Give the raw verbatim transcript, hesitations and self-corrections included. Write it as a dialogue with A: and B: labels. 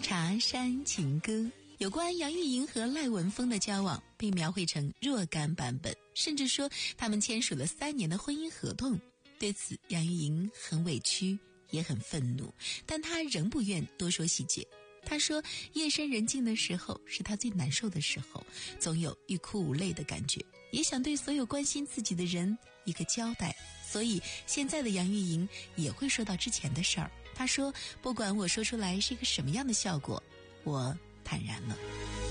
A: 茶山情歌，有关杨钰莹和赖文峰的交往被描绘成若干版本，甚至说他们签署了三年的婚姻合同。对此杨钰莹很委屈也很愤怒，但她仍不愿多说细节。她说夜深人静的时候是她最难受的时候，总有欲哭无泪的感觉，也想对所有关心自己的人一个交代，所以现在的杨钰莹也会说到之前的事儿。她说不管我说出来是一个什么样的效果，我坦然了。